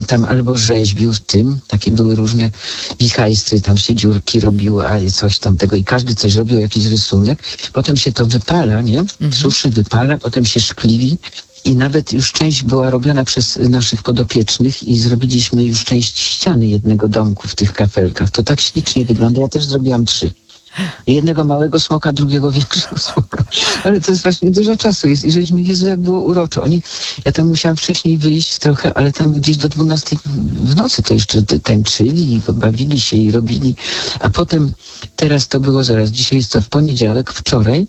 tam albo rzeźbił w tym, takie były różne wichajstry, tam się dziurki robiło, a coś tamtego i każdy coś robił, jakiś rysunek. Potem się to wypala, nie? Suszy, wypala, potem się szkliwi. I nawet już część była robiona przez naszych podopiecznych i zrobiliśmy już część ściany jednego domku w tych kafelkach. To tak ślicznie wygląda. Ja też zrobiłam 3. Jednego małego smoka, drugiego większego smoka. Ale to jest właśnie dużo czasu jest. I żeśmy, Jezu, jak było uroczo. Ja tam musiałam wcześniej wyjść trochę, ale tam gdzieś do 12 w nocy to jeszcze tańczyli i bawili się i robili. A potem, teraz to było zaraz, dzisiaj jest to w poniedziałek, wczoraj,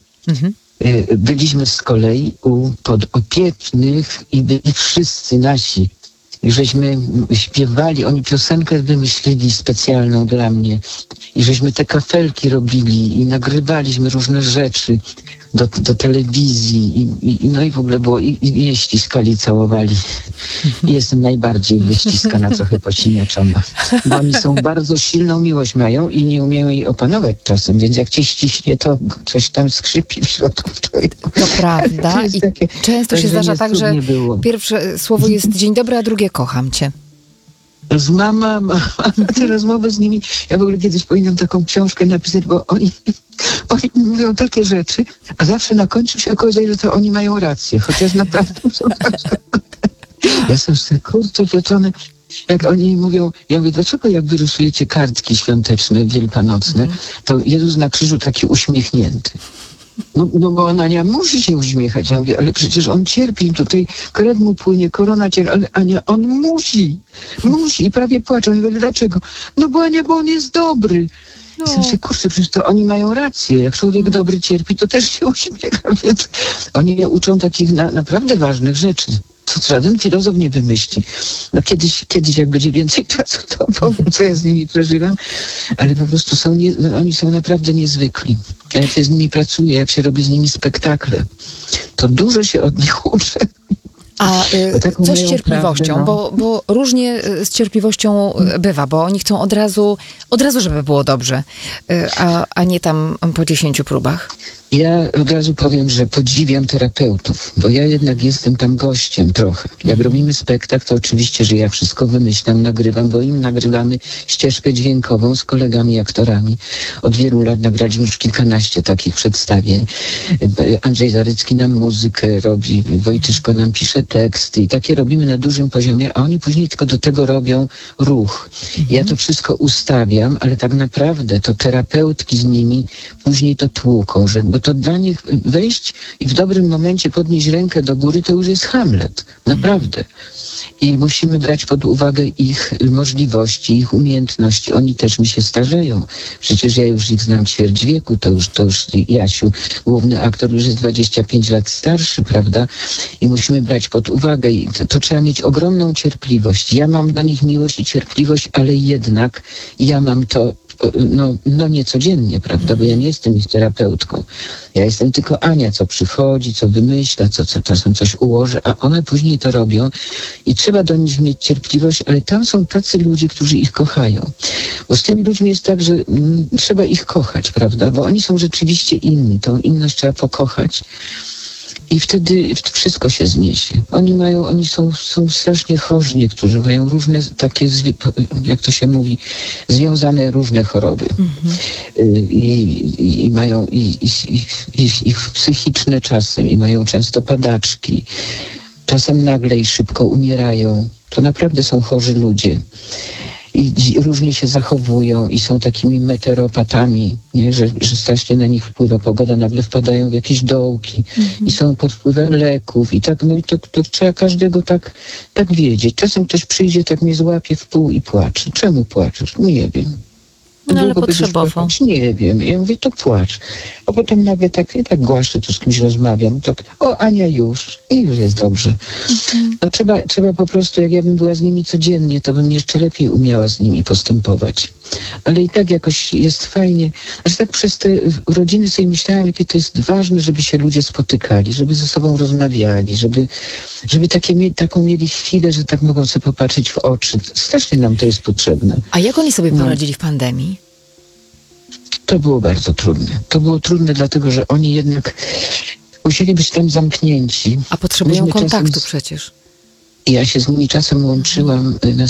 byliśmy z kolei u podopiecznych i byli wszyscy nasi. I żeśmy śpiewali, oni piosenkę wymyślili specjalną dla mnie. I żeśmy te kafelki robili i nagrywaliśmy różne rzeczy do telewizji. No i w ogóle było, i mnie ściskali, całowali. I jestem najbardziej wyściskana, trochę posiniaczona. Bo oni są bardzo silną miłość mają i nie umieją jej opanować czasem, więc jak cię ściśnie, to coś tam skrzypi w środku. To prawda. I takie, często się zdarza tak, że pierwsze słowo jest dzień dobry, a drugie kocham cię. Z mama, te rozmowy z nimi. Ja w ogóle kiedyś powinnam taką książkę napisać, bo oni mówią takie rzeczy, a zawsze na końcu się okazuje, że to oni mają rację, chociaż naprawdę są tak. Ja jestem sobie kurczę pieczony, jak oni mówią, ja mówię, dlaczego jak wy rysujecie kartki świąteczne, wielkanocne, to Jezus na krzyżu taki uśmiechnięty. No bo Ania musi się uśmiechać. Ja mówię, ale przecież on cierpi, tutaj krew mu płynie, korona cierpi, ale Ania, on musi i prawie płacze. Ja mówię, dlaczego? No bo Ania, bo on jest dobry. No. Ja myślę, kurczę, przecież to oni mają rację. Jak człowiek dobry cierpi, to też się uśmiecha, więc oni mnie uczą takich naprawdę ważnych rzeczy. Co żaden filozof nie wymyśli. No kiedyś jak będzie więcej czasu, to powiem, co ja z nimi przeżywam, ale po prostu oni są naprawdę niezwykli. Jak się z nimi pracuje, jak się robi z nimi spektakle, to dużo się od nich uczę. A co z cierpliwością? Prawdę, no. Bo różnie z cierpliwością bywa, bo oni chcą od razu, żeby było dobrze, a nie tam po 10 próbach. Ja od razu powiem, że podziwiam terapeutów, bo ja jednak jestem tam gościem trochę. Jak robimy spektakl, to oczywiście, że ja wszystko wymyślam, nagrywam, bo im nagrywamy ścieżkę dźwiękową z kolegami aktorami. Od wielu lat nagraliśmy już kilkanaście takich przedstawień. Andrzej Zarycki nam muzykę robi, Wojtyszko nam pisze teksty i takie robimy na dużym poziomie, a oni później tylko do tego robią ruch. Ja to wszystko ustawiam, ale tak naprawdę to terapeutki z nimi później to tłuką, bo to dla nich wejść i w dobrym momencie podnieść rękę do góry, to już jest Hamlet. Naprawdę. I musimy brać pod uwagę ich możliwości, ich umiejętności. Oni też mi się starzeją. Przecież ja już ich znam ćwierć wieku, to już Jasiu, główny aktor, już jest 25 lat starszy, prawda? I musimy brać pod uwagę. I to trzeba mieć ogromną cierpliwość. Ja mam do nich miłość i cierpliwość, ale jednak ja mam to no niecodziennie, prawda, bo ja nie jestem ich terapeutką. Ja jestem tylko Ania, co przychodzi, co wymyśla, co czasem coś ułoży, a one później to robią i trzeba do nich mieć cierpliwość, ale tam są tacy ludzie, którzy ich kochają. Bo z tymi ludźmi jest tak, że trzeba ich kochać, prawda, bo oni są rzeczywiście inni, tą inność trzeba pokochać. I wtedy wszystko się zniesie. Oni są strasznie chorzy, niektórzy mają różne takie, jak to się mówi, związane różne choroby. I mają ich psychiczne czasem i mają często padaczki. Czasem nagle i szybko umierają. To naprawdę są chorzy ludzie. I różnie się zachowują i są takimi meteoropatami, nie? Że strasznie na nich wpływa pogoda, nagle wpadają w jakieś dołki i są pod wpływem leków i tak, no i to trzeba każdego tak wiedzieć. Czasem ktoś przyjdzie, tak mnie złapie w pół i płacze. Czemu płaczesz? Nie wiem. No ale potrzebował. Nie wiem. Ja mówię, to płacz. A potem nagle tak głaszczę, tu z kimś rozmawiam. To, Ania już jest dobrze. No trzeba po prostu, jak ja bym była z nimi codziennie, to bym jeszcze lepiej umiała z nimi postępować. Ale i tak jakoś jest fajnie. Aż tak przez te urodziny sobie myślałam, jakie to jest ważne, żeby się ludzie spotykali, żeby ze sobą rozmawiali, żeby taką mieli chwilę, że tak mogą sobie popatrzeć w oczy. Strasznie nam to jest potrzebne. A jak oni sobie poradzili w pandemii? To było bardzo trudne. To było trudne, dlatego że oni jednak musieli być tam zamknięci. A potrzebują kontaktu przecież. Ja się z nimi czasem łączyłam na